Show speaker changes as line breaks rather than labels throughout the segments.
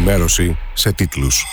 Ενημέρωση σε τίτλους.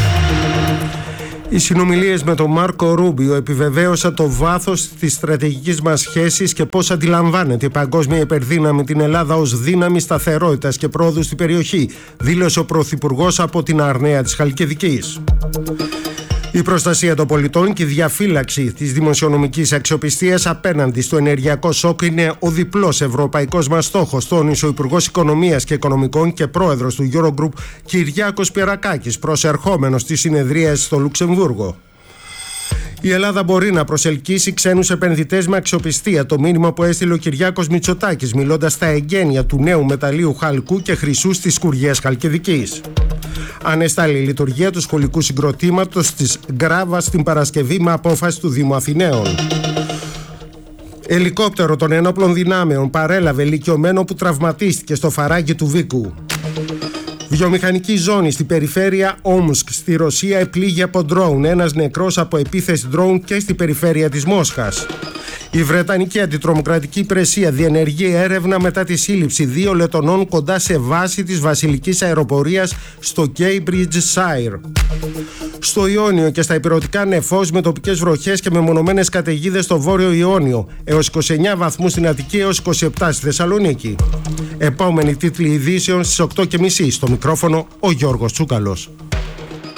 Οι συνομιλίες με τον Μάρκο Ρούμπιο επιβεβαίωσαν το βάθος της στρατηγικής μας σχέσης και πώς αντιλαμβάνεται η παγκόσμια υπερδύναμη την Ελλάδα ως δύναμη σταθερότητας και πρόοδου στην περιοχή, δήλωσε ο Πρωθυπουργός από την Αρναία της Χαλκιδικής. Η προστασία των πολιτών και η διαφύλαξη της δημοσιονομικής αξιοπιστίας απέναντι στο ενεργειακό σοκ είναι ο διπλός ευρωπαϊκός μας στόχος, τόνισε ο Υπουργός Οικονομίας και Οικονομικών και Πρόεδρος του Eurogroup Κυριάκος Πιερακάκης, προσερχόμενος στη συνεδρία στο Λουξεμβούργο. Η Ελλάδα μπορεί να προσελκύσει ξένους επενδυτές με αξιοπιστία, το μήνυμα που έστειλε ο Κυριάκος Μητσοτάκης, μιλώντας στα εγγένεια του νέου μεταλλείου χαλκού και χρυσού στις Σκουριές Χαλκιδικής. Ανεστάλλει η λειτουργία του σχολικού συγκροτήματος της Γκράβας την Παρασκευή με απόφαση του Δήμου Αθηναίων. Ελικόπτερο των ενόπλων δυνάμεων παρέλαβε ηλικιωμένο που τραυματίστηκε στο φαράγγι του Βίκου. Βιομηχανική ζώνη στην περιφέρεια Όμσκ στη Ρωσία επλήγει από ντρόουν. Ένας νεκρός από επίθεση ντρόουν και στην περιφέρεια της Μόσχας. Η Βρετανική Αντιτρομοκρατική Υπηρεσία διενεργεί έρευνα μετά τη σύλληψη 2 Λετονών κοντά σε βάση της βασιλικής αεροπορίας στο Cambridgeshire. Στο Ιόνιο και στα ηπειρωτικά νεφός με τοπικές βροχές και μεμονωμένες καταιγίδες στο Βόρειο Ιόνιο, έως 29 βαθμούς στην Αττική, έως 27 στη Θεσσαλονίκη. Επόμενοι τίτλοι ειδήσεων στις 8:30. Στο μικρόφωνο ο Γιώργος Τσούκαλος.